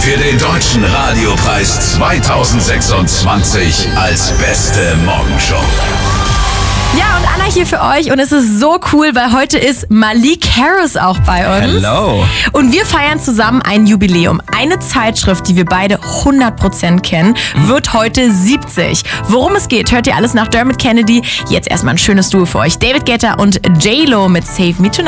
für den Deutschen Radiopreis 2026 als beste Morgenshow. Ja, und Anna hier für euch und es ist so cool, weil heute ist Malik Harris auch bei uns. Hello. Und wir feiern zusammen ein Jubiläum. Eine Zeitschrift, die wir beide 100% kennen, wird heute 70. Worum es geht, hört ihr alles nach Dermot Kennedy. Jetzt erstmal ein schönes Duo für euch. David Guetta und J-Lo mit Save Me Tonight.